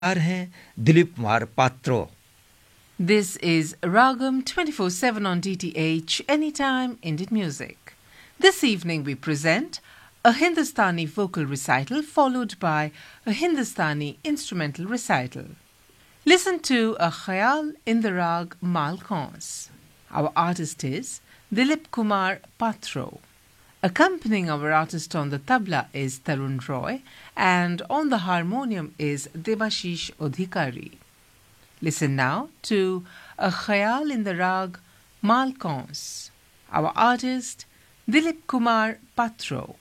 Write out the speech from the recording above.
हैं Dilip Kumar Patro. This is Ragam 24/7 on DTH, Anytime Indian Music. This evening we present a Hindustani vocal recital followed by a Hindustani instrumental recital. Listen to a Khayal in the Rag Malkons. Our artist is Dilip Kumar Patro. Accompanying our artist on the tabla is Tarun Roy and on the harmonium is Debashish Odhikari. Listen now to a Khayal in the Rag Malkons. Our artist Dilip Kumar Patro.